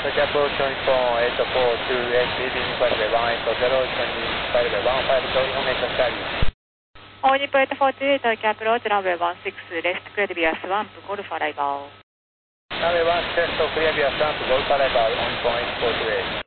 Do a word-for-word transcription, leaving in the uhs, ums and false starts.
Turkey approach showing for eight four two eight, leaving runway one eight zero, turning runway one five zero, information Charlie. All Nippo eight four two eight, Turkey approach runway one six, left clear via swamp, Golf arrival. Runway one six, clear via swamp, Golf arrival, on point eight four two eight.